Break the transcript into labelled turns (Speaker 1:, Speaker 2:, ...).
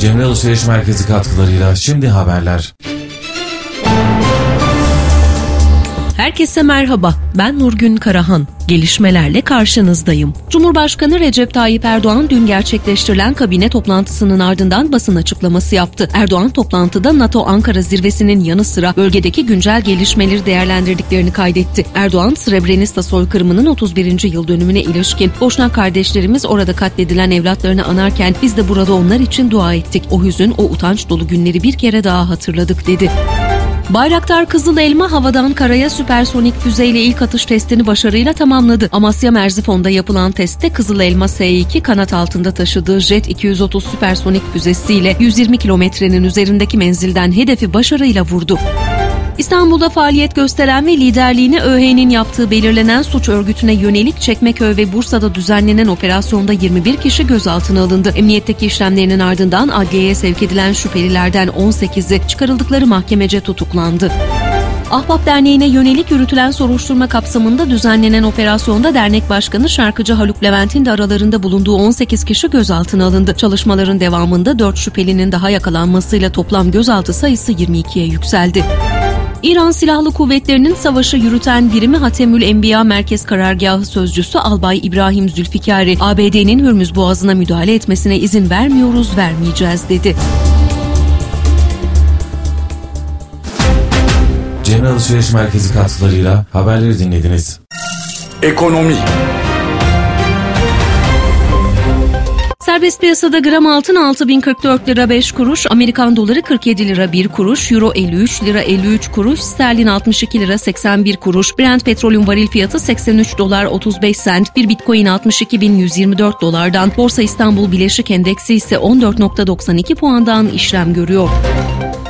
Speaker 1: Cemre Alışveriş Merkezi katkılarıyla şimdi haberler.
Speaker 2: Herkese merhaba, ben Nurgün Karahan. Gelişmelerle karşınızdayım. Cumhurbaşkanı Recep Tayyip Erdoğan dün gerçekleştirilen kabine toplantısının ardından basın açıklaması yaptı. Erdoğan toplantıda NATO Ankara zirvesinin yanı sıra bölgedeki güncel gelişmeleri değerlendirdiklerini kaydetti. Erdoğan, Srebrenica soykırımının 31. yıl dönümüne ilişkin Boşnak kardeşlerimiz orada katledilen evlatlarını anarken biz de burada onlar için dua ettik. O hüzün, o utanç dolu günleri bir kere daha hatırladık dedi. Bayraktar Kızıl Elma havadan karaya süpersonik füzeyle ilk atış testini başarıyla tamamladı. Amasya Merzifon'da yapılan testte Kızıl Elma S2 kanat altında taşıdığı Jet 230 süpersonik füzesiyle 120 kilometrenin üzerindeki menzilden hedefi başarıyla vurdu. İstanbul'da faaliyet gösteren ve liderliğini ÖH'nin yaptığı belirlenen suç örgütüne yönelik Çekmeköy ve Bursa'da düzenlenen operasyonda 21 kişi gözaltına alındı. Emniyetteki işlemlerinin ardından adliyeye sevk edilen şüphelilerden 18'i çıkarıldıkları mahkemece tutuklandı. Ahbap Derneği'ne yönelik yürütülen soruşturma kapsamında düzenlenen operasyonda dernek başkanı şarkıcı Haluk Levent'in de aralarında bulunduğu 18 kişi gözaltına alındı. Çalışmaların devamında 4 şüphelinin daha yakalanmasıyla toplam gözaltı sayısı 22'ye yükseldi. İran Silahlı Kuvvetleri'nin savaşı yürüten birimi Hatemül Enbiya Merkez Karargahı Sözcüsü Albay İbrahim Zülfikari, ABD'nin Hürmüz Boğazı'na müdahale etmesine izin vermeyeceğiz dedi.
Speaker 1: Cemre Alışveriş Merkezi katkılarıyla haberleri dinlediniz.
Speaker 3: Ekonomi.
Speaker 2: Serbest piyasada gram altın 6044 lira 5 kuruş, Amerikan doları 47 lira 1 kuruş, euro 53 lira 53 kuruş, sterlin 62 lira 81 kuruş, Brent petrolün varil fiyatı 83 dolar 35 sent, bir bitcoin 62.124 dolardan, Borsa İstanbul Bileşik Endeksi ise 14.92 puandan işlem görüyor.